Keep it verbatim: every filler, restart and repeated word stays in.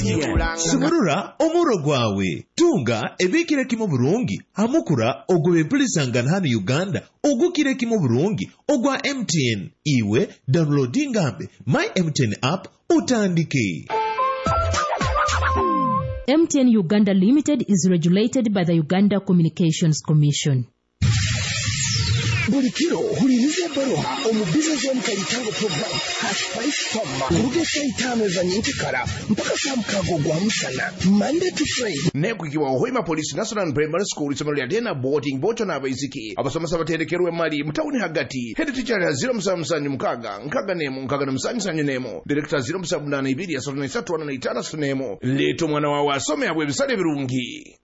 Sumurura omuro gwawe tunga ebikire kimo burungi amukura ogwe mpulizangana hano Uganda ogukire kimo burungi ogwa M T N iwe downloading ambe My M T N app utandike. M T N Uganda Limited is regulated by the Uganda Communications Commission. Bulikiro hulirize baroha omu business ya mkalitango program Hashpice Farmer urugesa itano za nyitikara mpaka saa mkago gwa msana Monday to Friday. Neku ikiwa Hoima Police National Primary School isomero lya Dena Boarding bocho na abaiziki abasomesa baterekerwe mali mtauni hagati head teacher ya zero msa msanyu mkaga nkaga nemo nkaga na msanyu sanyu nemo director zero msa mnana ibiri ya sotona isatu wana na itana sunemo leto mwana wawa asome ya webisale virungi.